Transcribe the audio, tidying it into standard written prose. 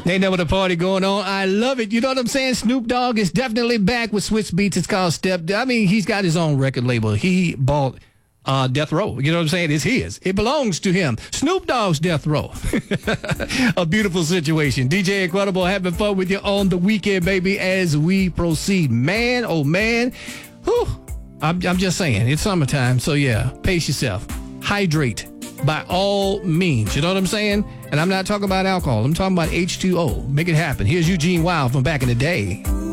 Ain't never the party going on. I love it. You know what I'm saying? Snoop Dogg is definitely back with Switch Beats. It's called Step. I mean, he's got his own record label. He bought Death Row. You know what I'm saying? It's his. It belongs to him. Snoop Dogg's Death Row. A beautiful situation. DJ Incredible having fun with you on the weekend, baby, as we proceed. Man, oh man. Whew. I'm just saying, it's summertime, so yeah, pace yourself. Hydrate by all means. You know what I'm saying? And I'm not talking about alcohol. I'm talking about H2O. Make it happen. Here's Eugene Wild from back in the day.